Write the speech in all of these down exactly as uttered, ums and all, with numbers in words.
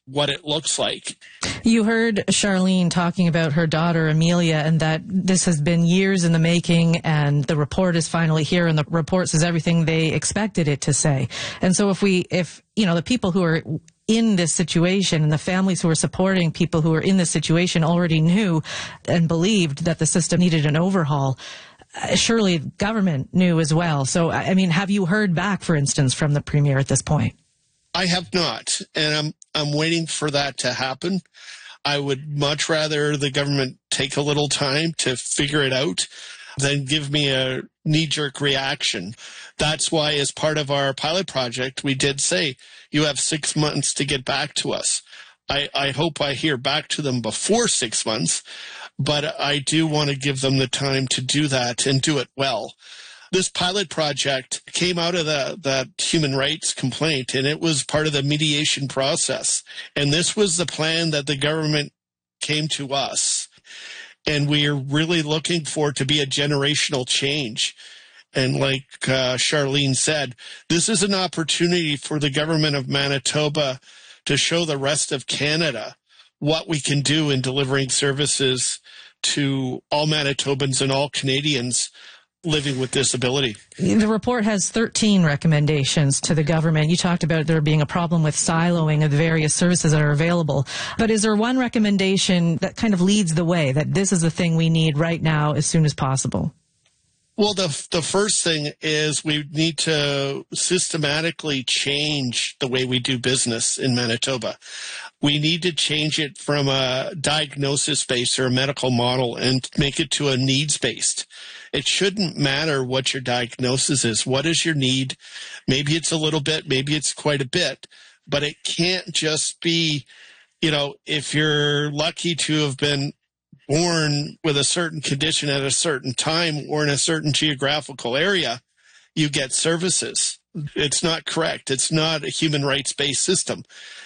what it looks like. You heard Charlene talking about her daughter, Amelia, and that this has been years in the making, and the report is finally here, and the report says everything they expected it to say. And so if we, if, you know, the people who are in this situation and the families who are supporting people who are in this situation already knew and believed that the system needed an overhaul, uh, surely government knew as well. So, I mean, have you heard back, for instance, from the Premier at this point? I have not, and I'm I'm waiting for that to happen. I would much rather the government take a little time to figure it out than give me a knee-jerk reaction. That's why, as part of our pilot project, we did say, you have six months to get back to us. I, I hope I hear back to them before six months, but I do want to give them the time to do that and do it well. This pilot project came out of the, that human rights complaint, and it was part of the mediation process. And this was the plan that the government came to us. And we are really looking for it to be a generational change. And like uh, Charlene said, this is an opportunity for the government of Manitoba to show the rest of Canada what we can do in delivering services to all Manitobans and all Canadians living with disability. The report has thirteen recommendations to the government. You talked about there being a problem with siloing of the various services that are available. But is there one recommendation that kind of leads the way, that this is the thing we need right now as soon as possible? Well, the the first thing is we need to systematically change the way we do business in Manitoba. We need to change it from a diagnosis-based or a medical model and make it to a needs-based. It shouldn't matter what your diagnosis is. What is your need? Maybe it's a little bit, maybe it's quite a bit, but it can't just be, you know, if you're lucky to have been born with a certain condition at a certain time or in a certain geographical area, you get services. It's not correct. It's not a human rights-based system.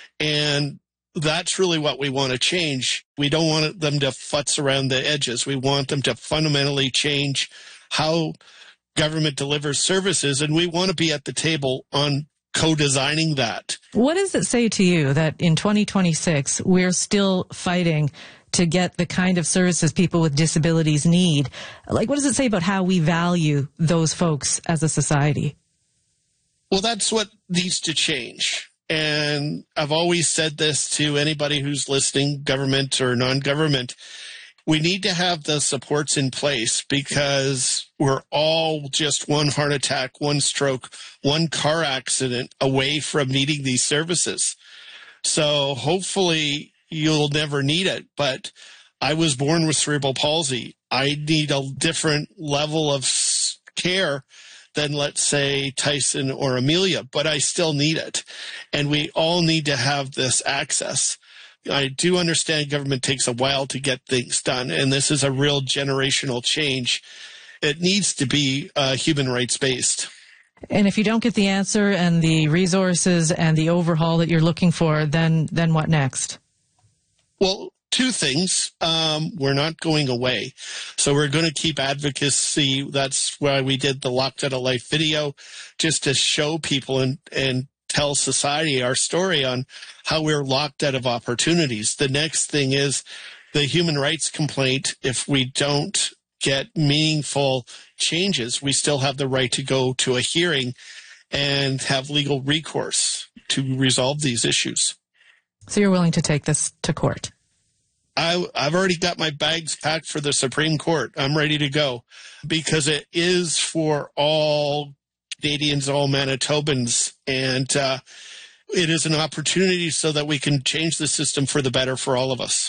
And that's really what we want to change. We don't want them to futz around the edges. We want them to fundamentally change how government delivers services, and we want to be at the table on co-designing that. What does it say to you that in twenty twenty-six we're still fighting to get the kind of services people with disabilities need? Like, what does it say about how we value those folks as a society? Well, that's what needs to change. And I've always said this to anybody who's listening, government or non-government. We need to have the supports in place because we're all just one heart attack, one stroke, one car accident away from needing these services. So hopefully you'll never need it. But I was born with cerebral palsy. I need a different level of care than, let's say, Tyson or Amelia, but I still need it. And we all need to have this access. I do understand government takes a while to get things done, and this is a real generational change. It needs to be uh, human rights-based. And if you don't get the answer and the resources and the overhaul that you're looking for, then then what next? Well, two things. Um, we're not going away. So we're going to keep advocacy. That's why we did the Locked Out of Life video, just to show people and, and tell society our story on how we're locked out of opportunities. The next thing is the human rights complaint. If we don't get meaningful changes, we still have the right to go to a hearing and have legal recourse to resolve these issues. So you're willing to take this to court? I, I've already got my bags packed for the Supreme Court. I'm ready to go because it is for all Canadians, all Manitobans, and uh, it is an opportunity so that we can change the system for the better for all of us.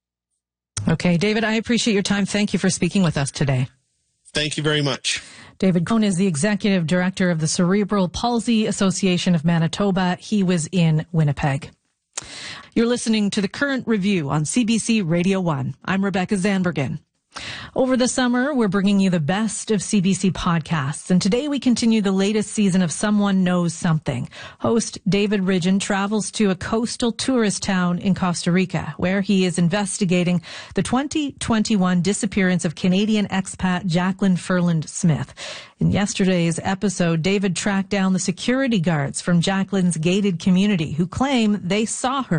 Okay, David, I appreciate your time. Thank you for speaking with us today. Thank you very much. David Cohn is the Executive Director of the Cerebral Palsy Association of Manitoba. He was in Winnipeg. You're listening to The Current Review on C B C Radio one. I'm Rebecca Zandbergen. Over the summer, we're bringing you the best of C B C podcasts, and today we continue the latest season of Someone Knows Something. Host David Ridgen travels to a coastal tourist town in Costa Rica, where he is investigating the twenty twenty-one disappearance of Canadian expat Jacqueline Furland Smith. In yesterday's episode, David tracked down the security guards from Jacqueline's gated community who claim they saw her